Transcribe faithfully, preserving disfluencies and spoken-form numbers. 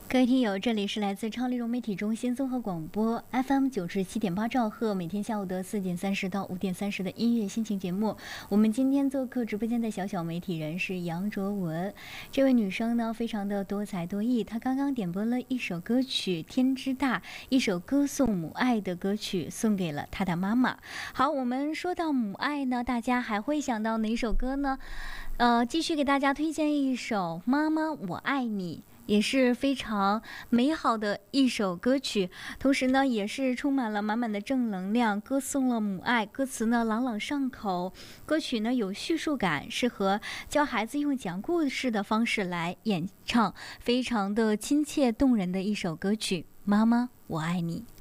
各位听友，这里是来自超丽融媒体中心综合广播 F M 九十七点八兆赫，每天下午的四点三十到五点三十的音乐心情节目。我们今天做客直播间的小小媒体人是杨卓文，这位女生呢非常的多才多艺，她刚刚点播了一首歌曲《天之大》，一首歌颂母爱的歌曲，送给了她的妈妈。好，我们说到母爱呢，大家还会想到哪首歌呢？呃，继续给大家推荐一首《妈妈我爱你》。也是非常美好的一首歌曲，同时呢也是充满了满满的正能量，歌颂了母爱，歌词呢朗朗上口，歌曲呢有叙述感，适合教孩子用讲故事的方式来演唱，非常的亲切动人的一首歌曲。妈妈我爱你。